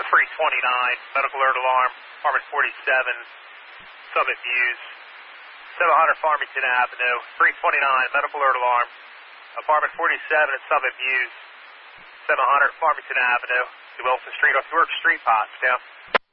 329, medical alert alarm, apartment 47, Summit Views, 700 Farmington Avenue, 329, medical alert alarm, apartment 47 at Summit Views, 700 Farmington Avenue, to Wilson Street, off York Street, Pottstown.